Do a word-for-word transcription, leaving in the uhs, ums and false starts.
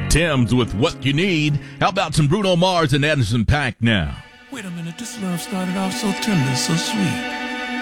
Tim's with What You Need. How about some Bruno Mars and Anderson .Paak now? Wait a minute, this love started off so tender, so sweet.